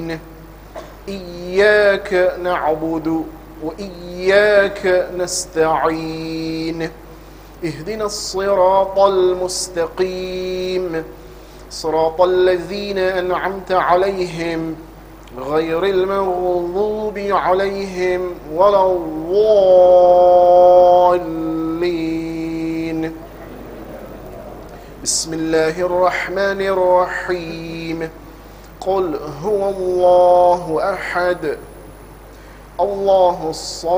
إياك نعبد وإياك نستعين اهدنا الصراط المستقيم صراط الذين أنعمت عليهم غير المغضوب عليهم ولا الضالين. بسم الله الرحمن الرحيم. قل هو الله أحد الله الصمد